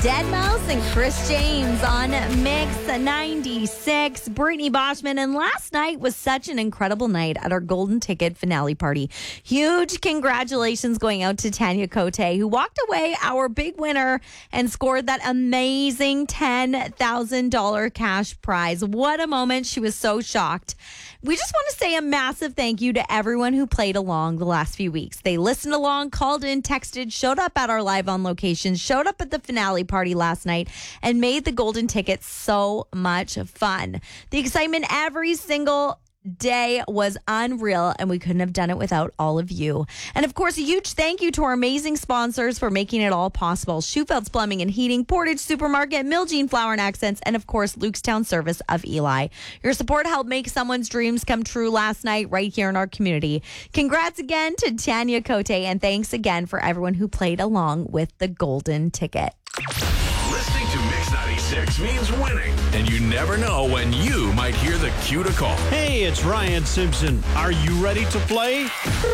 Deadmau5 and Chris James on Mix 96. Brittany Boschman, and last night was such an incredible night at our Golden Ticket finale party. Huge congratulations going out to Tanya Cote, who walked away our big winner and scored that amazing $10,000 cash prize. What a moment. She was so shocked. We just want to say a massive thank you to everyone who played along the last few weeks. They listened along, called in, texted, showed up at our live on location, showed up at the finale party last night, and made the Golden Ticket so much fun. The excitement every single day was unreal, and we couldn't have done it without all of you. And of course, a huge thank you to our amazing sponsors for making it all possible: Schufeld's Plumbing and Heating, Portage Supermarket, Miljean Flower and Accents, and of course, Luke's Town Service of Eli. Your support helped make someone's dreams come true last night right here in our community. Congrats again to Tanya Cote, and thanks again for everyone who played along with the Golden Ticket. Listening to Mix 96 means winning, and you never know when you might hear the cue to call. Hey, it's Ryan Simpson. Are you ready to play?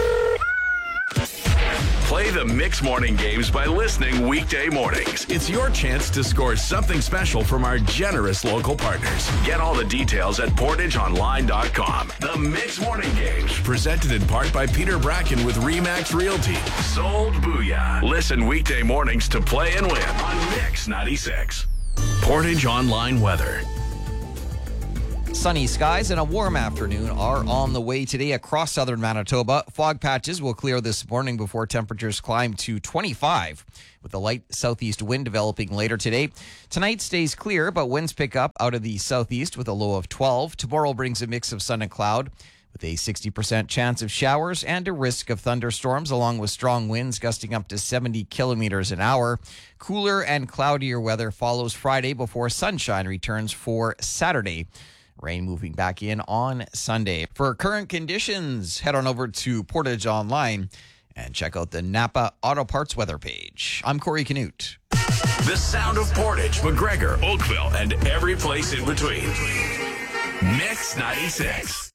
Play the Mix Morning Games by listening weekday mornings. It's your chance to score something special from our generous local partners. Get all the details at portageonline.com. The Mix Morning Games, presented in part by Peter Bracken with RE/MAX Realty. Sold Booyah. Listen weekday mornings to play and win on Mix 96. Portage Online weather. Sunny skies and a warm afternoon are on the way today across southern Manitoba. Fog patches will clear this morning before temperatures climb to 25, with a light southeast wind developing later today. Tonight stays clear, but winds pick up out of the southeast with a low of 12. Tomorrow brings a mix of sun and cloud, with a 60% chance of showers and a risk of thunderstorms, along with strong winds gusting up to 70 kilometers an hour. Cooler and cloudier weather follows Friday before sunshine returns for Saturday. Rain moving back in on Sunday. For current conditions, head on over to Portage Online and check out the Napa Auto Parts weather page. I'm Corey Canute. The sound of Portage, McGregor, Oakville, and every place in between. Mix 96.